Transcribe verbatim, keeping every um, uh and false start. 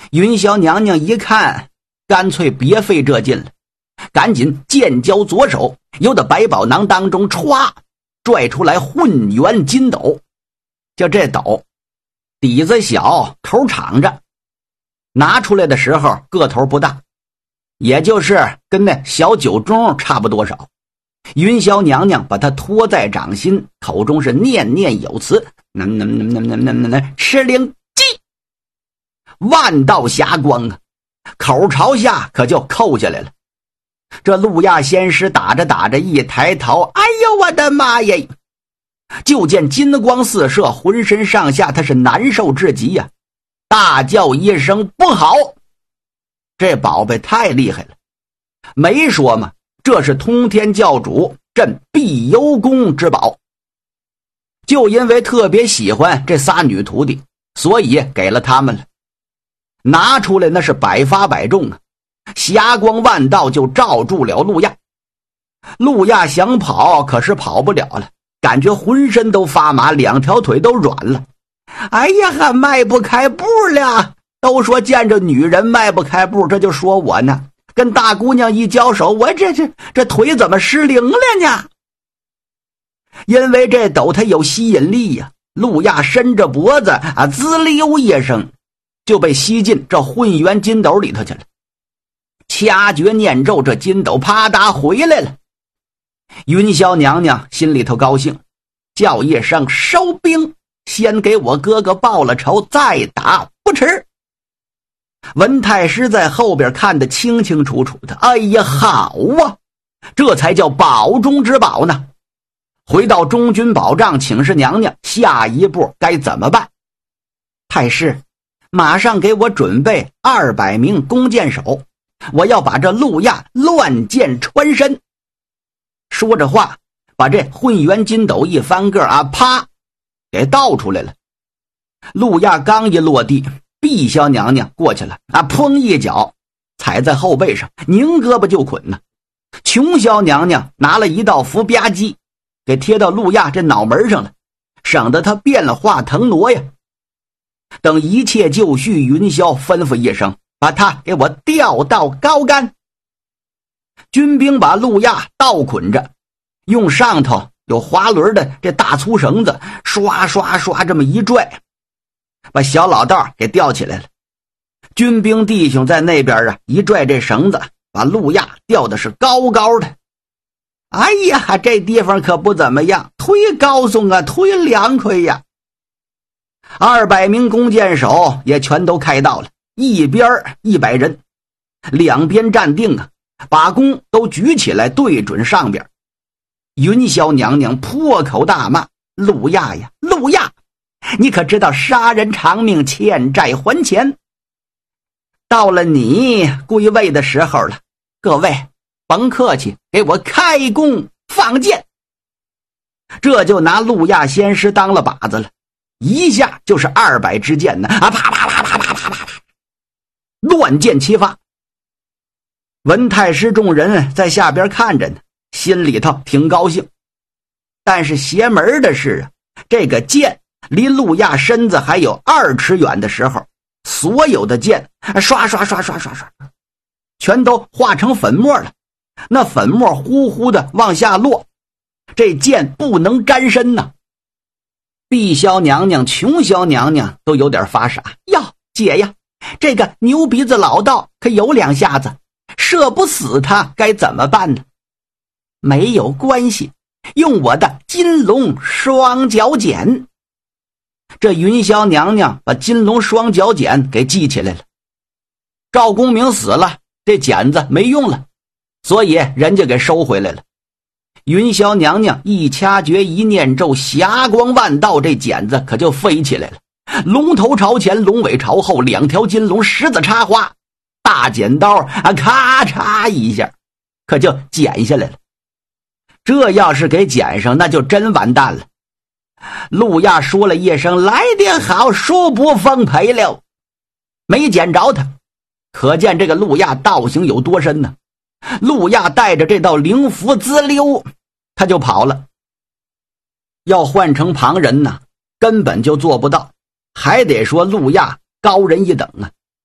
云霄娘娘一看，干脆别费这劲了，赶紧剑交左手，由的百宝囊当中歘拽出来混元金斗。就这斗底子小，口敞着，拿出来的时候个头不大，也就是跟那小酒盅差不多少。云霄娘娘把它托在掌心，口中是念念有词，能能能能能能能吃灵鸡，万道霞光啊，口朝下可就扣下来了。这路亚仙师打着打着一抬头，哎呦我的妈呀，就见金光四射，浑身上下他是难受至极呀、啊，大叫一声不好，这宝贝太厉害了，没说嘛，这是通天教主朕碧游宫之宝。就因为特别喜欢这仨女徒弟，所以给了他们了。拿出来那是百发百中啊，霞光万道就罩住了路亚。路亚想跑，可是跑不了了，感觉浑身都发麻，两条腿都软了。哎呀，还迈不开步了。都说见着女人迈不开步，这就说我呢，跟大姑娘一交手，我这这这腿怎么失灵了呢？因为这斗它有吸引力呀、啊，路亚伸着脖子啊，滋溜一声就被吸进这混元金斗里头去了。掐诀念咒，这金斗啪嗒回来了。云霄娘娘心里头高兴，叫一声收兵，先给我哥哥报了仇，再打不迟。文太师在后边看得清清楚楚的，哎呀好啊，这才叫宝中之宝呢。回到中军宝帐请示娘娘，下一步该怎么办？太师，马上给我准备二百名弓箭手，我要把这路亚乱箭穿身。说着话，把这混元金斗一翻个啊，啪给倒出来了。路亚刚一落地，碧霄娘娘过去了啊，砰一脚踩在后背上，拧胳膊就捆呢。琼霄娘娘拿了一道符吧唧给贴到路亚这脑门上了，省得他变化腾挪呀。等一切就绪，云霄吩咐一声，把他给我调到高杆。军兵把路亚倒捆着，用上头有滑轮的这大粗绳子刷刷刷这么一拽，把小老道给吊起来了。军兵弟兄在那边啊一拽这绳子，把路亚吊的是高高的。哎呀，这地方可不怎么样，忒高耸啊，忒凉快呀。二百名弓箭手也全都开到了，一边一百人，两边站定啊，把弓都举起来对准上边。云霄娘娘破口大骂，路亚呀路亚，你可知道杀人偿命，欠债还钱？到了你归位的时候了，各位甭客气，给我开弓放箭。这就拿路亚仙师当了靶子了，一下就是二百支箭呢，啊啪啪啪啪啪啪啪，乱箭齐发。文太师众人在下边看着呢，心里头挺高兴。但是邪门的是啊，这个箭离路亚身子还有二尺远的时候，所有的箭刷刷刷刷刷刷全都化成粉末了，那粉末呼呼的往下落，这箭不能沾身呐。碧霄娘娘、琼霄娘娘都有点发傻，哟姐呀，这个牛鼻子老道可有两下子，射不死他该怎么办呢？没有关系，用我的金龙双脚锏。这云霄娘娘把金龙双脚锏给系起来了。赵公明死了，这锏子没用了，所以人家给收回来了。云霄娘娘一掐诀一念咒，霞光万道，这锏子可就飞起来了，龙头朝前，龙尾朝后，两条金龙十字插花，大剪刀啊咔嚓一下可就剪下来了。这要是给剪上，那就真完蛋了。路亚说了一声来得好，恕不奉陪了，没捡着他，可见这个路亚道行有多深呢。路亚带着这道灵符滋溜，他就跑了。要换成旁人呢，根本就做不到，还得说路亚高人一等啊。